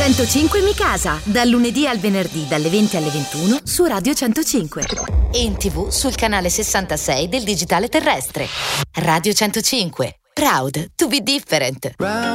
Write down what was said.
105 Mi Casa, dal lunedì al venerdì dalle 20 alle 21 su Radio 105. E in TV sul canale 66 del digitale terrestre. Radio 105. Proud to be different.